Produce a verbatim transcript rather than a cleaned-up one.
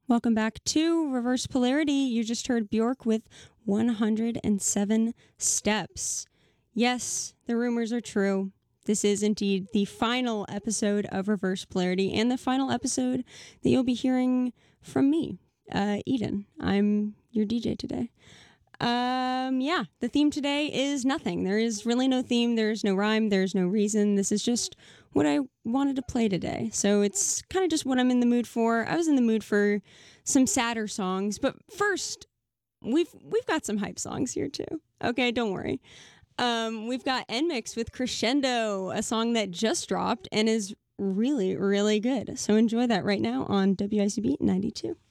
Welcome back to Reverse Polarity. You just heard Bjork with one hundred seven Steps. Yes, the rumors are true. This is indeed the final episode of Reverse Polarity and the final episode that you'll be hearing from me, uh, Eden. I'm your D J today. Um, yeah, the theme today is nothing. There is really no theme. There's no rhyme. There's no reason. This is just what I wanted to play today. So it's kind of just what I'm in the mood for. I was in the mood for some sadder songs, but first, we've we've got some hype songs here too. Okay, don't worry. Um, we've got N-Mix with Crescendo, a song that just dropped and is really, really good. So enjoy that right now on W I C B ninety-two.